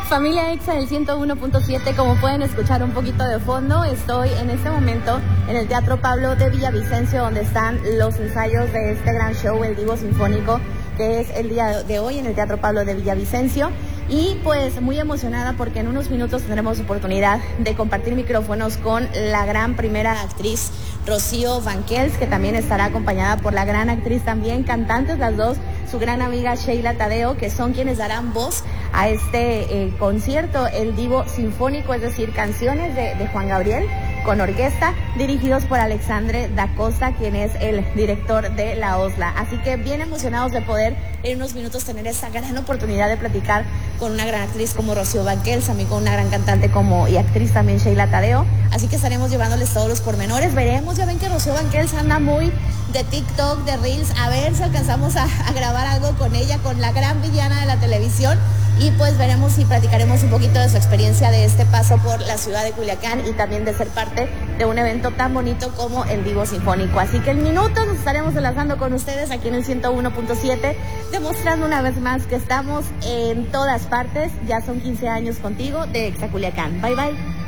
Familia Exa del 101.7, como pueden escuchar un poquito de fondo, estoy en este momento en el Teatro Pablo de Villavicencio, donde están los ensayos de este gran show, el Divo Sinfónico, que es el día de hoy en el Teatro Pablo de Villavicencio. Y pues muy emocionada porque en unos minutos tendremos oportunidad de compartir micrófonos con la gran primera actriz Rocío Banquels, que también estará acompañada por la gran actriz también, cantantes las dos, su gran amiga Sheila Tadeo, que son quienes darán voz a este concierto, el Divo Sinfónico, es decir, canciones de Juan Gabriel con orquesta, dirigidos por Alexandre da Costa, quien es el director de la OSLA. Así que bien emocionados de poder en unos minutos tener esta gran oportunidad de platicar con una gran actriz como Rocío Banquels, también con una gran cantante y actriz también Sheila Tadeo. Así que estaremos llevándoles todos los pormenores. Veremos, ya ven que Rocío Banquels anda muy de TikTok, de Reels, a ver si alcanzamos a grabar algo con ella, con la gran villana de la televisión. Y pues veremos y platicaremos un poquito de su experiencia de este paso por la ciudad de Culiacán y también de ser parte de un evento tan bonito como el Divo Sinfónico. Así que en minutos nos estaremos enlazando con ustedes aquí en el 101.7, demostrando una vez más que estamos en todas partes. Ya son 15 años contigo de Exa Culiacán. Bye bye.